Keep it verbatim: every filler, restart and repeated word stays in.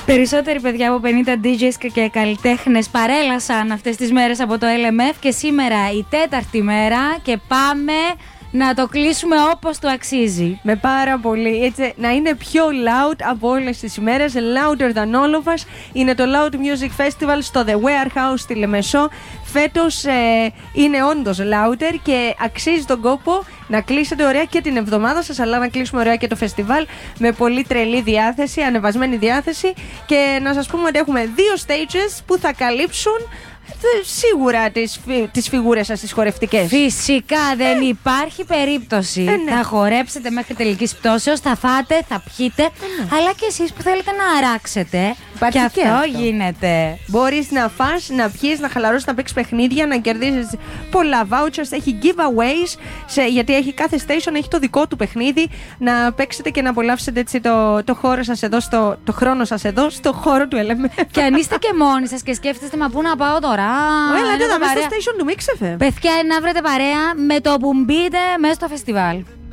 Περισσότεροι παιδιά από πενήντα ντι τζέις και καλλιτέχνες παρέλασαν αυτές τις μέρες από το ελ εμ εφ και σήμερα η τέταρτη μέρα και πάμε να το κλείσουμε όπως του αξίζει. Με πάρα πολύ, έτσι, να είναι πιο loud από όλες τις ημέρες. Louder than all of us. Είναι το Loud Music Festival στο The Warehouse στη Λεμεσό. Φέτος ε, είναι όντως louder και αξίζει τον κόπο να κλείσετε ωραία και την εβδομάδα σας, αλλά να κλείσουμε ωραία και το φεστιβάλ με πολύ τρελή διάθεση, ανεβασμένη διάθεση. Και να σας πούμε ότι έχουμε δύο stages που θα καλύψουν σίγουρα τις, τις φιγούρες σας τις χορευτικές. Φυσικά δεν ε. υπάρχει περίπτωση. ε, ναι. Θα χορέψετε μέχρι τελικής πτώσεως, θα φάτε, θα πιείτε, ε, ναι. αλλά και εσείς που θέλετε να αράξετε. Υπάρχει και, και αυτό, αυτό γίνεται. Μπορείς να φας, να πιείς, να χαλαρώσεις, να παίξεις παιχνίδια, να κερδίσεις πολλά vouchers. Έχει giveaways, σε, γιατί έχει κάθε station έχει το δικό του παιχνίδι. Να παίξετε και να απολαύσετε έτσι το, το χώρο σας εδώ, στο, το χρόνο σας εδώ, στο χώρο του ελ εμ εφ. Και αν είστε και μόνοι σας και σκέφτεστε, μα πού να πάω τώρα. Έλα, εδώ μέσα στο station του Mix εφ εμ. Παιδιά, να βρείτε παρέα με το που μπείτε μέσα στο φεστιβάλ.